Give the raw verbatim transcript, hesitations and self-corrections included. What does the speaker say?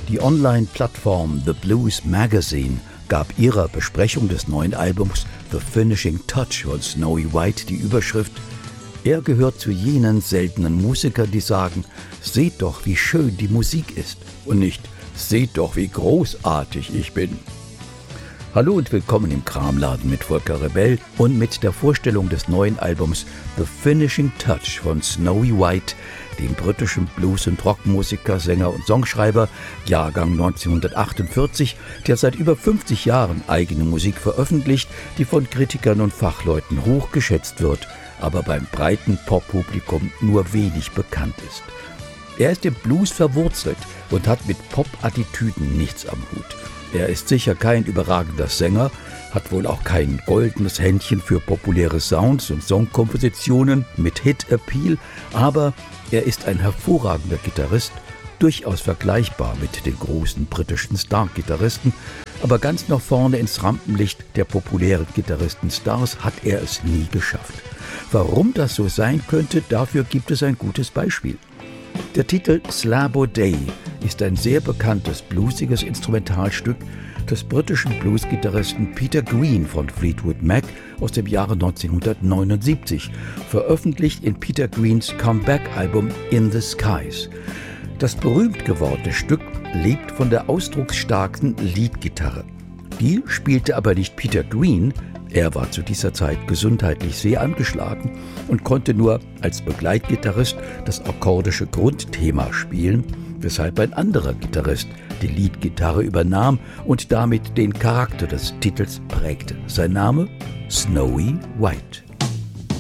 Die Online-Plattform The Blues Magazine gab ihrer Besprechung des neuen Albums The Finishing Touch von Snowy White die Überschrift: Er gehört zu jenen seltenen Musikern, die sagen, seht doch, wie schön die Musik ist, und nicht, seht doch, wie großartig ich bin. Hallo und willkommen im Kramladen mit Volker Rebell und mit der Vorstellung des neuen Albums The Finishing Touch von Snowy White, dem britischen Blues- und Rockmusiker, Sänger und Songschreiber, Jahrgang neunzehnhundertachtundvierzig, der seit über fünfzig Jahren eigene Musik veröffentlicht, die von Kritikern und Fachleuten hoch geschätzt wird, aber beim breiten Poppublikum nur wenig bekannt ist. Er ist im Blues verwurzelt und hat mit Pop-Attitüden nichts am Hut. Er ist sicher kein überragender Sänger, hat wohl auch kein goldenes Händchen für populäre Sounds und Songkompositionen mit Hit-Appeal, aber er ist ein hervorragender Gitarrist, durchaus vergleichbar mit den großen britischen Star-Gitarristen, aber ganz nach vorne ins Rampenlicht der populären Gitarristen-Stars hat er es nie geschafft. Warum das so sein könnte, dafür gibt es ein gutes Beispiel. Der Titel Slab O' Day ist ein sehr bekanntes bluesiges Instrumentalstück des britischen Bluesgitarristen Peter Green von Fleetwood Mac aus dem Jahre neunzehnhundertneunundsiebzig, veröffentlicht in Peter Greens Comeback-Album In the Skies. Das berühmt gewordene Stück lebt von der ausdrucksstarken Leadgitarre. Die spielte aber nicht Peter Green. Er war zu dieser Zeit gesundheitlich sehr angeschlagen und konnte nur als Begleitgitarrist das akkordische Grundthema spielen, weshalb ein anderer Gitarrist die Leadgitarre übernahm und damit den Charakter des Titels prägte. Sein Name? Snowy White.